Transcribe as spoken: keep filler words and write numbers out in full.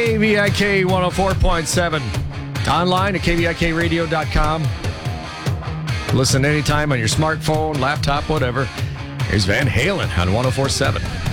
K V I K one oh four point seven. Online at K V I K radio dot com. Listen anytime on your smartphone, laptop, whatever. Here's Van Halen on one oh four point seven.